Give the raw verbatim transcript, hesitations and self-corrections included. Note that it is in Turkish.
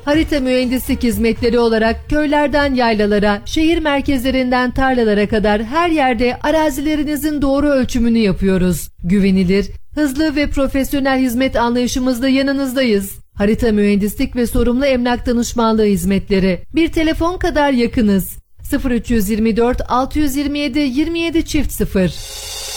Harita mühendislik hizmetleri olarak köylerden yaylalara, şehir merkezlerinden tarlalara kadar her yerde arazilerinizin doğru ölçümünü yapıyoruz. Güvenilir, hızlı ve profesyonel hizmet anlayışımızla yanınızdayız. Harita mühendislik ve sorumlu emlak danışmanlığı hizmetleri. Bir telefon kadar yakınız. sıfır üç yüz yirmi dört altı yüz yirmi yedi yirmi yedi çift sıfır